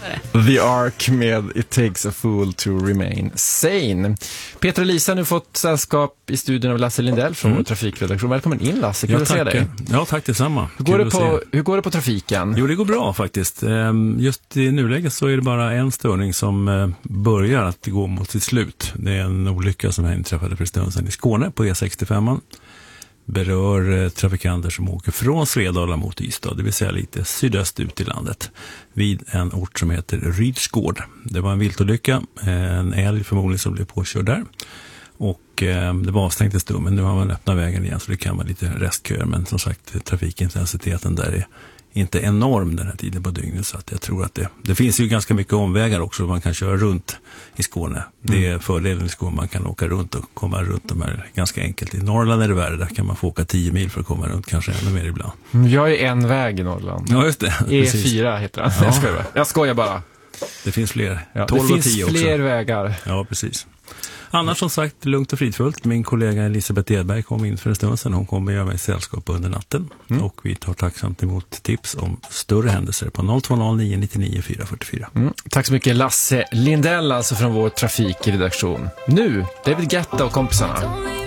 The Ark med It Takes a Fool to Remain Sane. Peter och Lisa har nu fått sällskap i studion av Lasse Lindell från vår trafikredaktion. Välkommen in, Lasse, kul att se dig. Ja, tack detsamma. Hur går det på trafiken? Jo, det går bra faktiskt. Just i nuläget så är det bara en störning som börjar att gå mot sitt slut. Det är en olycka som inträffade för stund sedan i Skåne på E65. Berör trafikanter som åker från Svedala mot Ystad, det vill säga lite sydöst ut i landet, vid en ort som heter Rydsgård. Det var en viltolycka, en älg förmodligen som blev påkörd där. Och det var avstängt en stund, men nu har man öppnat vägen igen så det kan vara lite restköer. Men som sagt, trafikintensiteten där är inte enorm den här tiden på dygnet, så att jag tror att det finns ju ganska mycket omvägar också man kan köra runt i Skåne. Det är fördelen i Skåne, man kan åka runt och komma runt de här ganska enkelt. I Norrland är det värre, där kan man få åka 10 mil för att komma runt, kanske ännu mer ibland. Jag är en väg i Norrland. Ja, just det. E4 heter den. Ja. Jag skojar bara. Det finns fler. Ja, 12 det och 10 finns också. fler vägar. Ja, precis. Annars som sagt, lugnt och fridfullt. Min kollega Elisabeth Edberg kom in för en stund sedan. Hon kommer göra mig sällskap under natten. Och vi tar tacksamt emot tips om större händelser på 020-999 444. Tack så mycket, Lasse Lindell, alltså från vår trafikredaktion. Nu, David Guetta och kompisarna.